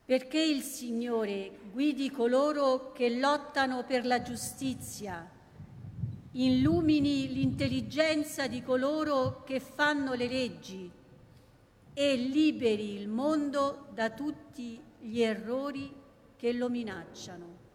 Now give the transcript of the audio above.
perché il Signore guidi coloro che lottano per la giustizia, illumini l'intelligenza di coloro che fanno le leggi e liberi il mondo da tutti gli errori che lo minacciano.